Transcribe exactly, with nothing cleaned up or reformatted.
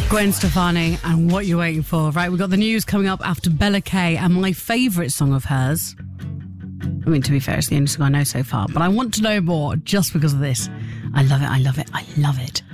Gwen Stefani and What You're Waiting For. Right, we've got the news coming up after Bella Kay and my favourite song of hers. I mean, to be fair, it's the only song I know so far, but I want to know more just because of this. I love it, I love it, I love it.